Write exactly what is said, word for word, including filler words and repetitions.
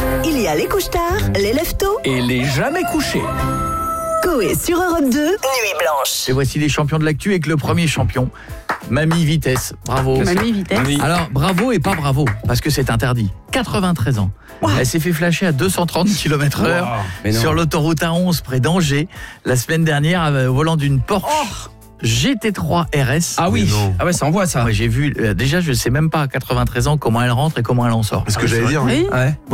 Il y a les couche-tard, les lève-tôt Et les jamais couchés. Coé sur Europe deux, Nuit Blanche. Et voici les champions de l'actu avec le premier champion, Mamie Vitesse. Bravo. Mamie Vitesse. Alors, bravo et pas bravo, parce que c'est interdit. quatre-vingt-treize ans. Wow. Elle s'est fait flasher à deux cent trente kilomètres heure wow. sur l'autoroute A onze près d'Angers la semaine dernière au volant d'une Porsche. Oh. G T trois R S. Ah oui, ah ouais, ça envoie ça. Ouais, j'ai vu, euh, déjà je sais même pas à quatre-vingt-treize ans comment elle rentre et comment elle en sort. C'est ce que ah, j'allais dire. Oui. Ouais.